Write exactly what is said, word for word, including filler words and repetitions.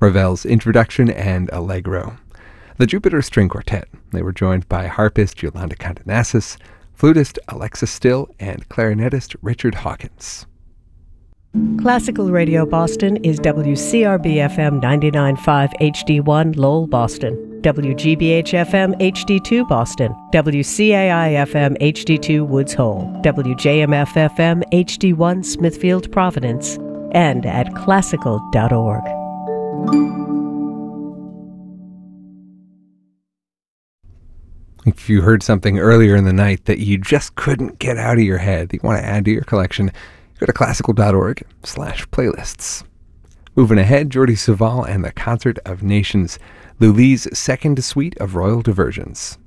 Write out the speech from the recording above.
Ravel's Introduction and Allegro. The Jupiter String Quartet. They were joined by harpist Yolanda Condenassis, flutist Alexa Still, and clarinetist Richard Hawkins. Classical Radio Boston is W C R B F M ninety-nine point five H D one Lowell, Boston, W G B H F M H D two Boston, W C A I F M H D two Woods Hole, W J M F F M H D one Smithfield, Providence, and at classical dot org. If you heard something earlier in the night that you just couldn't get out of your head, that you want to add to your collection, go to classical dot org slash playlists. Moving ahead, Jordi Savall and the Concert of Nations, Lully's second suite of royal diversions.